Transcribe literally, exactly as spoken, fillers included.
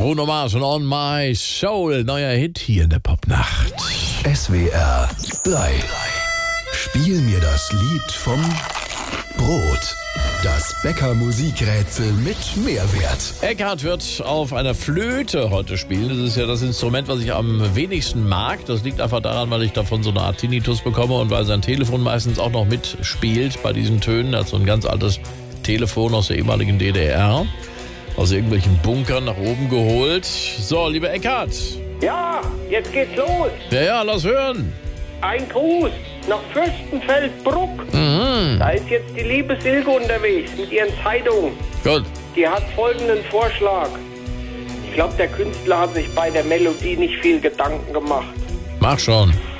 Bruno Mars und On My Soul, neuer Hit hier in der Popnacht. S W R drei. Spiel mir das Lied vom Brot. Das Bäcker-Musikrätsel mit Mehrwert. Eckhard wird auf einer Flöte heute spielen. Das ist ja das Instrument, was ich am wenigsten mag. Das liegt einfach daran, weil ich davon so eine Art Tinnitus bekomme und weil sein Telefon meistens auch noch mitspielt bei diesen Tönen. Er hat so ein ganz altes Telefon aus der ehemaligen D D R. Aus irgendwelchen Bunkern nach oben geholt. So, lieber Eckhard. Ja, jetzt geht's los. Ja, ja, lass hören. Ein Gruß nach Fürstenfeldbruck. Mhm. Da ist jetzt die liebe Silke unterwegs mit ihren Zeitungen. Gut. Die hat folgenden Vorschlag. Ich glaube, der Künstler hat sich bei der Melodie nicht viel Gedanken gemacht. Mach schon.